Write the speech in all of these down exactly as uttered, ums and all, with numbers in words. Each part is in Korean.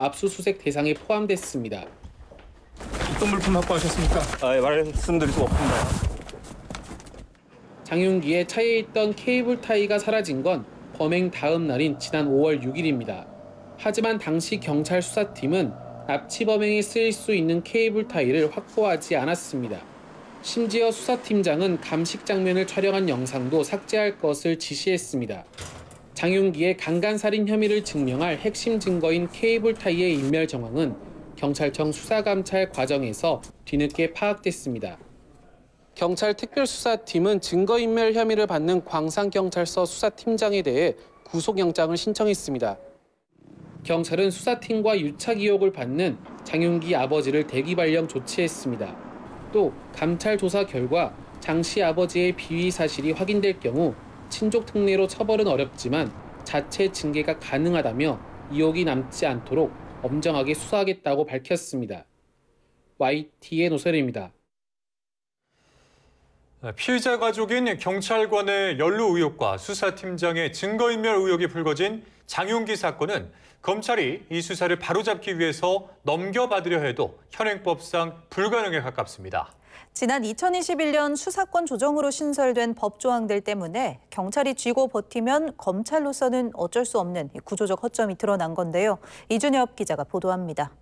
압수수색 대상에 포함됐습니다. 어떤 물품 확보하셨습니까? 아, 예, 말씀드릴 수가 없습니다. 장윤기의 차에 있던 케이블 타이가 사라진 건 범행 다음 날인 지난 오월 육일입니다. 하지만 당시 경찰 수사팀은 납치 범행에 쓰일 수 있는 케이블 타이를 확보하지 않았습니다. 심지어 수사팀장은 감식 장면을 촬영한 영상도 삭제할 것을 지시했습니다. 장윤기의 강간살인 혐의를 증명할 핵심 증거인 케이블 타이의 인멸 정황은 경찰청 수사감찰 과정에서 뒤늦게 파악됐습니다. 경찰 특별수사팀은 증거인멸 혐의를 받는 광산경찰서 수사팀장에 대해 구속영장을 신청했습니다. 경찰은 수사팀과 유착 의혹을 받는 장윤기 아버지를 대기발령 조치했습니다. 또 감찰 조사 결과 장 씨 아버지의 비위 사실이 확인될 경우 친족 특례로 처벌은 어렵지만 자체 징계가 가능하다며 의혹이 남지 않도록 엄정하게 수사하겠다고 밝혔습니다. 와이티의 노설입니다. 피의자 가족인 경찰관의 연루 의혹과 수사팀장의 증거인멸 의혹이 불거진 장윤기 사건은 검찰이 이 수사를 바로잡기 위해서 넘겨받으려 해도 현행법상 불가능에 가깝습니다. 지난 이천이십일 년 수사권 조정으로 신설된 법 조항들 때문에 경찰이 쥐고 버티면 검찰로서는 어쩔 수 없는 구조적 허점이 드러난 건데요. 이준엽 기자가 보도합니다.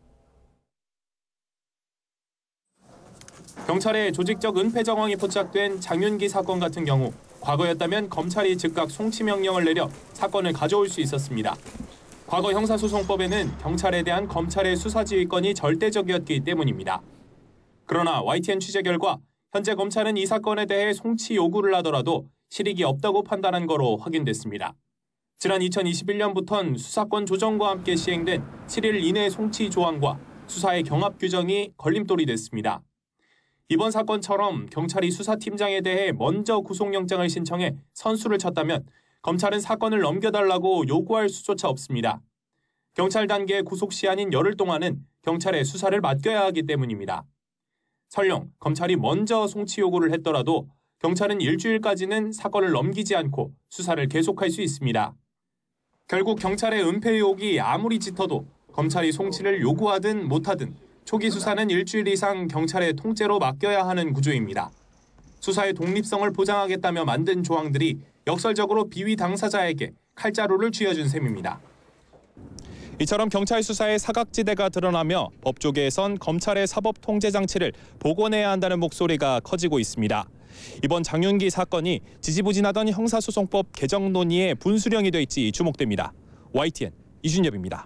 경찰의 조직적 은폐 정황이 포착된 장윤기 사건 같은 경우 과거였다면 검찰이 즉각 송치 명령을 내려 사건을 가져올 수 있었습니다. 과거 형사소송법에는 경찰에 대한 검찰의 수사지휘권이 절대적이었기 때문입니다. 그러나 와이티엔 취재 결과 현재 검찰은 이 사건에 대해 송치 요구를 하더라도 실익이 없다고 판단한 거로 확인됐습니다. 지난 이천이십일 년부터는 수사권 조정과 함께 시행된 칠 일 이내 송치 조항과 수사의 경합 규정이 걸림돌이 됐습니다. 이번 사건처럼 경찰이 수사팀장에 대해 먼저 구속영장을 신청해 선수를 쳤다면 검찰은 사건을 넘겨달라고 요구할 수조차 없습니다. 경찰 단계 구속시한인 열흘 동안은 경찰의 수사를 맡겨야 하기 때문입니다. 설령 검찰이 먼저 송치 요구를 했더라도 경찰은 일주일까지는 사건을 넘기지 않고 수사를 계속할 수 있습니다. 결국 경찰의 은폐 의혹이 아무리 짙어도 검찰이 송치를 요구하든 못하든 초기 수사는 일주일 이상 경찰의 통째로 맡겨야 하는 구조입니다. 수사의 독립성을 보장하겠다며 만든 조항들이 역설적으로 비위 당사자에게 칼자루를 쥐어준 셈입니다. 이처럼 경찰 수사의 사각지대가 드러나며 법조계에선 검찰의 사법 통제 장치를 복원해야 한다는 목소리가 커지고 있습니다. 이번 장윤기 사건이 지지부진하던 형사소송법 개정 논의의 분수령이 될지 주목됩니다. 와이티엔 이준엽입니다.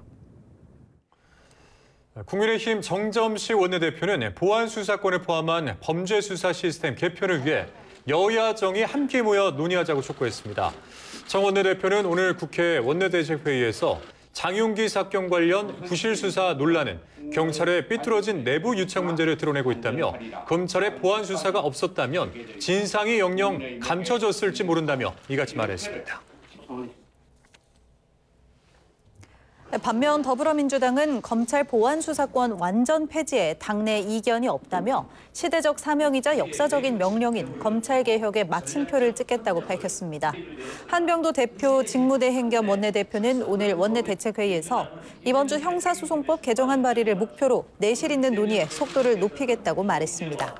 국민의힘 정점식 원내대표는 보안 수사권을 포함한 범죄 수사 시스템 개편을 위해 여야정이 함께 모여 논의하자고 촉구했습니다. 정 원내대표는 오늘 국회 원내대책회의에서 장윤기 사건 관련 부실 수사 논란은 경찰의 삐뚤어진 내부 유착 문제를 드러내고 있다며 검찰의 보안 수사가 없었다면 진상이 영영 감춰졌을지 모른다며 이같이 말했습니다. 반면 더불어민주당은 검찰 보안 수사권 완전 폐지에 당내 이견이 없다며 시대적 사명이자 역사적인 명령인 검찰 개혁에 마침표를 찍겠다고 밝혔습니다. 한병도 대표 직무대행 겸 원내대표는 오늘 원내대책회의에서 이번 주 형사소송법 개정안 발의를 목표로 내실 있는 논의에 속도를 높이겠다고 말했습니다.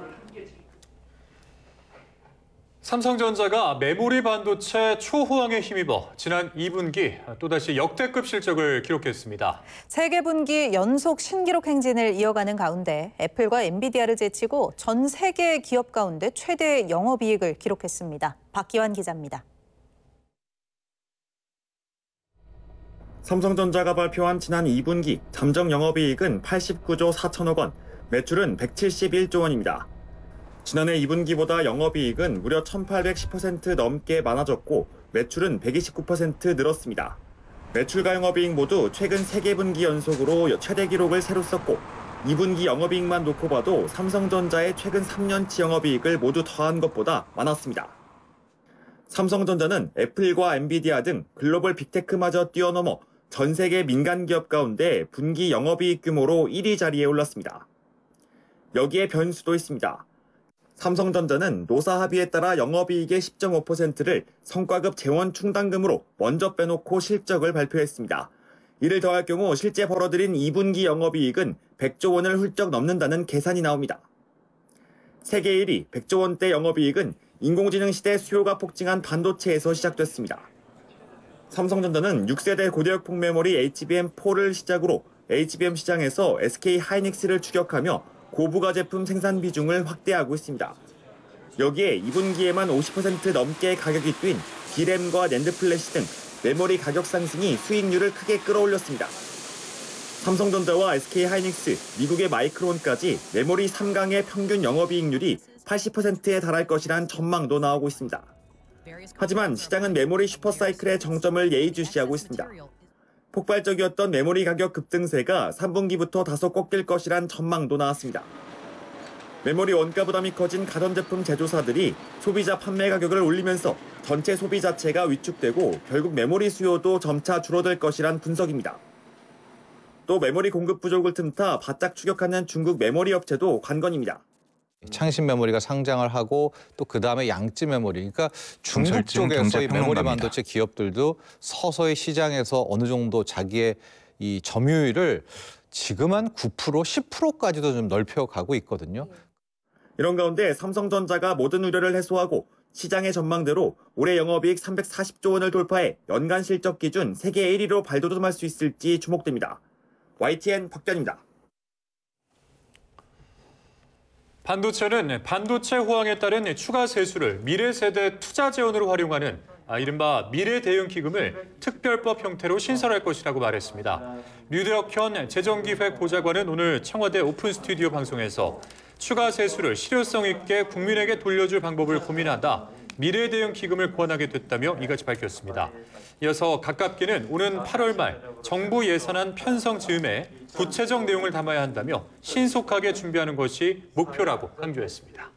삼성전자가 메모리 반도체 초호황에 힘입어 지난 이 분기 또다시 역대급 실적을 기록했습니다. 세 개 분기 연속 신기록 행진을 이어가는 가운데 애플과 엔비디아를 제치고 전 세계 기업 가운데 최대 영업이익을 기록했습니다. 박기환 기자입니다. 삼성전자가 발표한 지난 이 분기 잠정 영업이익은 팔십구조 사천억 원, 매출은 백칠십일조 원입니다. 지난해 이 분기보다 영업이익은 무려 천팔백십 퍼센트 넘게 많아졌고 매출은 백이십구 퍼센트 늘었습니다. 매출과 영업이익 모두 최근 세 개 분기 연속으로 최대 기록을 새로 썼고 이 분기 영업이익만 놓고 봐도 삼성전자의 최근 삼 년치 영업이익을 모두 더한 것보다 많았습니다. 삼성전자는 애플과 엔비디아 등 글로벌 빅테크마저 뛰어넘어 전 세계 민간 기업 가운데 분기 영업이익 규모로 일 위 자리에 올랐습니다. 여기에 변수도 있습니다. 삼성전자는 노사 합의에 따라 영업이익의 십 점 오 퍼센트를 성과급 재원 충당금으로 먼저 빼놓고 실적을 발표했습니다. 이를 더할 경우 실제 벌어들인 이 분기 영업이익은 백조 원을 훌쩍 넘는다는 계산이 나옵니다. 세계 일 위 백조 원대 영업이익은 인공지능 시대 수요가 폭증한 반도체에서 시작됐습니다. 삼성전자는 육 세대 고대역 폭메모리 에이치비엠 포를 시작으로 에이치비엠 시장에서 에스케이하이닉스를 추격하며 고부가 제품 생산 비중을 확대하고 있습니다. 여기에 이 분기에만 오십 퍼센트 넘게 가격이 뛴 디램과 낸드 플래시 등 메모리 가격 상승이 수익률을 크게 끌어올렸습니다. 삼성전자와 에스케이하이닉스, 미국의 마이크론까지 메모리 삼 강의 평균 영업이익률이 팔십 퍼센트에 달할 것이란 전망도 나오고 있습니다. 하지만 시장은 메모리 슈퍼사이클의 정점을 예의주시하고 있습니다. 폭발적이었던 메모리 가격 급등세가 삼 분기부터 다소 꺾일 것이란 전망도 나왔습니다. 메모리 원가 부담이 커진 가전제품 제조사들이 소비자 판매 가격을 올리면서 전체 소비 자체가 위축되고 결국 메모리 수요도 점차 줄어들 것이란 분석입니다. 또 메모리 공급 부족을 틈타 바짝 추격하는 중국 메모리 업체도 관건입니다. 창신 메모리가 상장을 하고 또 그다음에 양지 메모리, 그러니까 중국 쪽에서 이 메모리 반도체 기업들도 서서히 시장에서 어느 정도 자기의 이 점유율을 지금 한 구 퍼센트, 십 퍼센트까지도 좀 넓혀가고 있거든요. 이런 가운데 삼성전자가 모든 우려를 해소하고 시장의 전망대로 올해 영업이익 삼백사십조 원을 돌파해 연간 실적 기준 세계 일 위로 발돋움할 수 있을지 주목됩니다. 와이티엔 박변입니다. 반도체는 반도체 호황에 따른 추가 세수를 미래 세대 투자 재원으로 활용하는 아, 이른바 미래 대응 기금을 특별법 형태로 신설할 것이라고 말했습니다. 류덕현 재정기획 보좌관은 오늘 청와대 오픈 스튜디오 방송에서 추가 세수를 실효성 있게 국민에게 돌려줄 방법을 고민하다 미래 대응 기금을 고안하게 됐다며 이같이 밝혔습니다. 이어서 가깝게는 오는 팔월 말 정부 예산안 편성 즈음에 구체적 내용을 담아야 한다며 신속하게 준비하는 것이 목표라고 강조했습니다.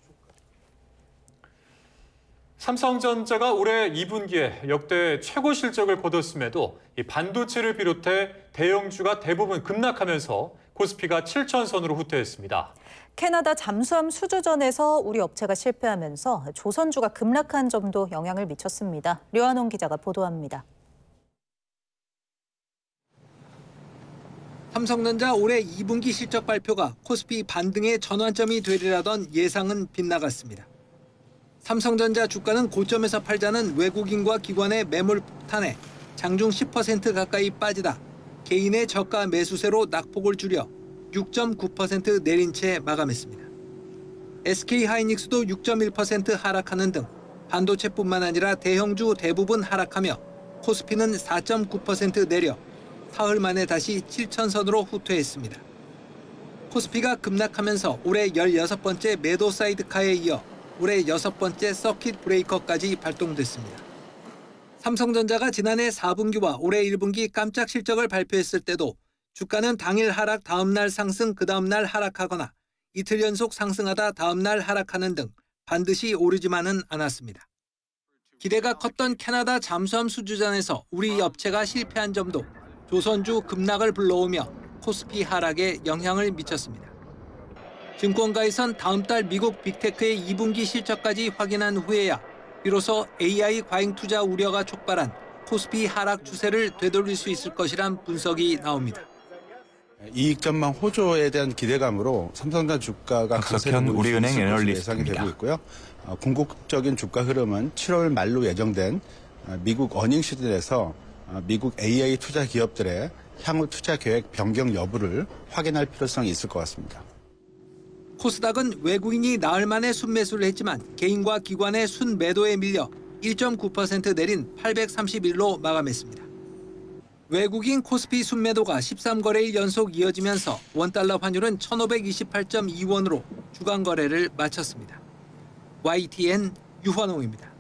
삼성전자가 올해 이 분기에 역대 최고 실적을 거뒀음에도 이 반도체를 비롯해 대형주가 대부분 급락하면서 코스피가 칠천 선으로 후퇴했습니다. 캐나다 잠수함 수주전에서 우리 업체가 실패하면서 조선주가 급락한 점도 영향을 미쳤습니다. 류한홍 기자가 보도합니다. 삼성전자 올해 이 분기 실적 발표가 코스피 반등의 전환점이 되리라던 예상은 빗나갔습니다. 삼성전자 주가는 고점에서 팔자는 외국인과 기관의 매물 폭탄에 장중 십 퍼센트 가까이 빠지다 개인의 저가 매수세로 낙폭을 줄여 육 점 구 퍼센트 내린 채 마감했습니다. 에스케이하이닉스도 육 점 일 퍼센트 하락하는 등 반도체뿐만 아니라 대형주 대부분 하락하며 코스피는 사 점 구 퍼센트 내려 사흘 만에 다시 칠천 선으로 후퇴했습니다. 코스피가 급락하면서 올해 열여섯 번째 매도 사이드카에 이어 올해 여섯 번째 서킷 브레이커까지 발동됐습니다. 삼성전자가 지난해 사 분기와 올해 일 분기 깜짝 실적을 발표했을 때도 주가는 당일 하락 다음 날 상승 그 다음 날 하락하거나 이틀 연속 상승하다 다음 날 하락하는 등 반드시 오르지만은 않았습니다. 기대가 컸던 캐나다 잠수함 수주전에서 우리 업체가 실패한 점도 조선주 급락을 불러오며 코스피 하락에 영향을 미쳤습니다. 증권가에선 다음 달 미국 빅테크의 이 분기 실적까지 확인한 후에야 비로소 에이아이 과잉 투자 우려가 촉발한 코스피 하락 추세를 되돌릴 수 있을 것이란 분석이 나옵니다. 이익 전망 호조에 대한 기대감으로 삼성전자 주가가 박석현 우리은행 예상이 되고 있고요. 궁극적인 주가 흐름은 칠월 말로 예정된 미국 어닝 시즌에서 미국 에이아이 투자 기업들의 향후 투자 계획 변경 여부를 확인할 필요성이 있을 것 같습니다. 코스닥은 외국인이 나흘 만에 순매수를 했지만 개인과 기관의 순매도에 밀려 일 점 구 퍼센트 내린 팔백삼십일로 마감했습니다. 외국인 코스피 순매도가 십삼 거래일 연속 이어지면서 원달러 환율은 천오백이십팔 점 이 원으로 주간 거래를 마쳤습니다. 와이티엔 유환홍입니다.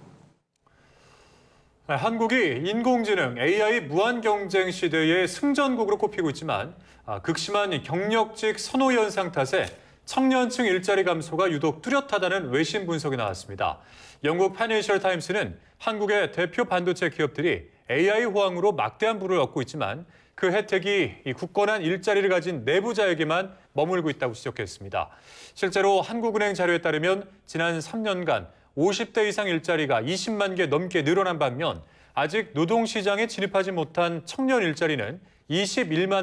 한국이 인공지능 에이아이 무한 경쟁 시대의 승전국으로 꼽히고 있지만 극심한 경력직 선호 현상 탓에 청년층 일자리 감소가 유독 뚜렷하다는 외신 분석이 나왔습니다. 영국 파이낸셜 타임스는 한국의 대표 반도체 기업들이 에이아이 호황으로 막대한 부를 얻고 있지만 그 혜택이 굳건한 일자리를 가진 내부자에게만 머물고 있다고 지적했습니다. 실제로 한국은행 자료에 따르면 지난 삼 년간 오십 대 이상 일자리가 이십만 개 넘게 늘어난 반면 아직 노동시장에 진입하지 못한 청년 일자리는 이십일만